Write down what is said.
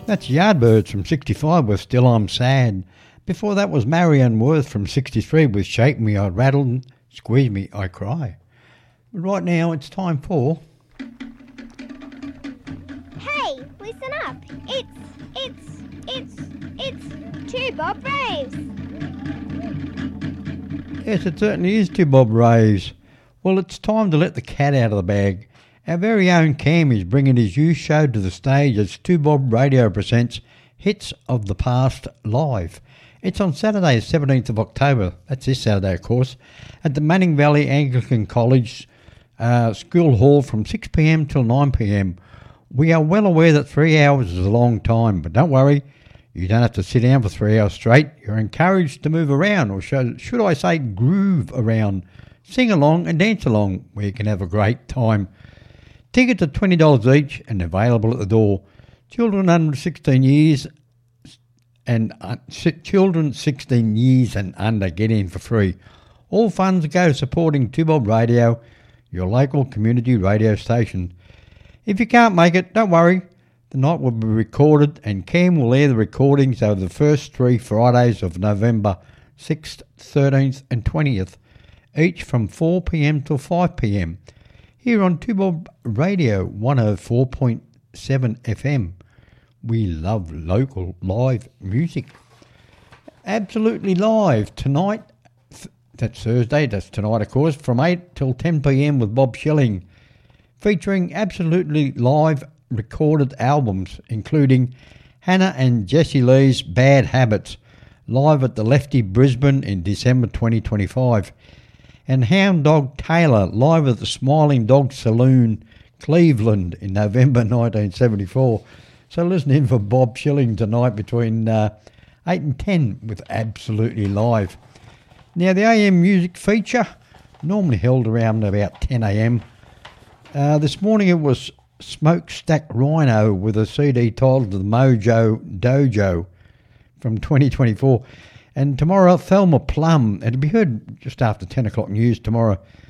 That's Yardbirds from 65 with Still I'm Sad. Before that was Marianne Worth from 63 with Shake Me I Rattle and Squeeze Me I Cry. But right now it's time for... Hey, listen up. It's Two Bob Braves. Yes, it certainly is Two Bob Raves. Well, it's time to let the cat out of the bag. Our very own Cam is bringing his youth show to the stage as Two Bob Radio presents Hits of the Past Live. It's on Saturday, 17th of October, that's this Saturday of course, at the Manning Valley Anglican College School Hall from 6pm till 9pm. We are well aware that 3 hours is a long time, but don't worry, you don't have to sit down for 3 hours straight. You're encouraged to move around, or should I say groove around, sing along and dance along, where you can have a great time. Tickets are $20 each and available at the door. Children under 16 years and children 16 years and under get in for free. All funds go to supporting Two Bob Radio, your local community radio station. If you can't make it, don't worry. The night will be recorded and Cam will air the recordings over the first 3 Fridays of November 6th, 13th and 20th, each from 4pm till 5pm. Here on Two Bob Radio 104.7 FM. We love local live music. Absolutely live tonight. That's Thursday, that's tonight of course, from 8 till 10pm with Bob Schilling, featuring absolutely live recorded albums, including Hannah and Jessie Lee's Bad Habits, live at the Lefty Brisbane in December 2025. And Hound Dog Taylor live at the Smiling Dog Saloon, Cleveland in November 1974. So listen in for Bob Schilling tonight between 8 and 10 with Absolutely Live. Now the AM music feature, normally held around about 10am. This morning it was Smokestack Rhino with a CD titled The Mojo Dojo from 2024. And tomorrow, Thelma Plum. It'll be heard just after 10 o'clock news tomorrow.